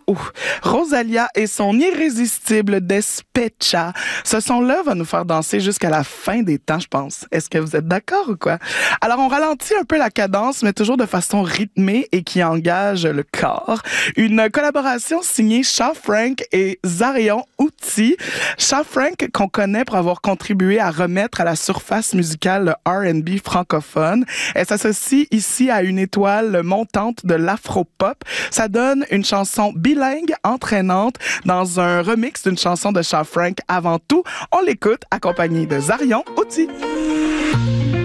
Rosalia et son irrésistible Despecha. Ce son-là va nous faire danser jusqu'à la fin des temps, je pense. Est-ce que vous êtes d'accord ou quoi? Alors, on ralentit un peu la cadence, mais toujours de façon rythmée et qui engage le corps. Une collaboration signée Shaw Frank et Zarion Outi. Shaw Frank, qu'on connaît pour avoir contribué à remettre à la surface musicale le R&B francophone. Elle s'associe ici à une étoile montante de l'afro-pop. Ça donne une chanson bilingue, entraînante, dans un remix d'une chanson de Shaw Frank. Avant tout, on l'écoute accompagné de Zarion Outi.